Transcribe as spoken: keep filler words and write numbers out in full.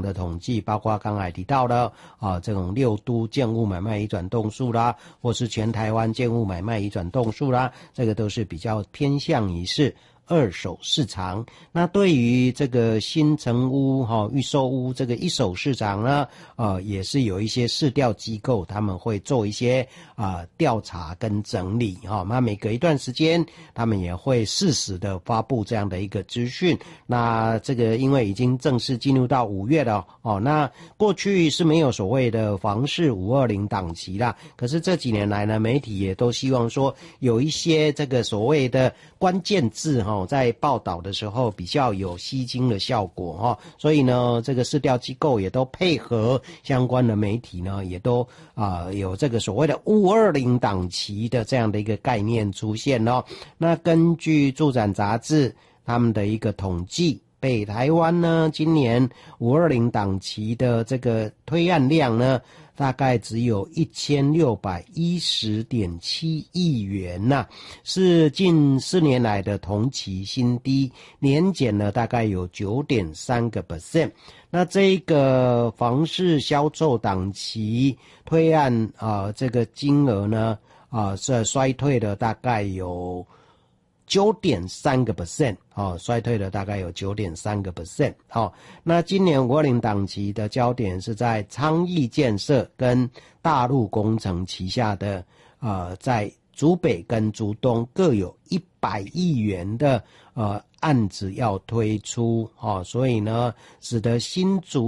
的统计，包括刚才提到的啊，这种六都建物买卖移转栋数啦，或是全台湾建物买卖移转栋数啦，这个都是比较偏向于是二手市场。那对于这个新成屋哈、预售屋这个一手市场呢，呃，也是有一些市调机构他们会做一些啊、呃、调查跟整理哈。那每隔一段时间，他们也会适时的发布这样的一个资讯。那这个因为已经正式进入到五月了哦，那过去是没有所谓的房市五二零档期啦，可是这几年来呢，媒体也都希望说有一些这个所谓的关键字哈。在报道的时候比较有吸睛的效果哈，所以呢，这个市调机构也都配合相关的媒体呢，也都啊、呃、有这个所谓的五二零档期的这样的一个概念出现哦。那根据住展杂志他们的一个统计，北台湾呢今年五二零档期的这个推案量呢，大概只有一千六百一十点七亿元呐、啊，是近四年来的同期新低，年减了大概有 九点三个百分点。那这个房市销售档期推案啊、呃，这个金额呢啊、呃、是衰退了大概有九点三个 percent 哦，衰退了大概有九点三个 percent 哦。那今年五二零档期的焦点是在昌邑建设跟大陆工程旗下的呃，在竹北跟竹东各有一百亿元的呃案子要推出哦，所以呢，使得新竹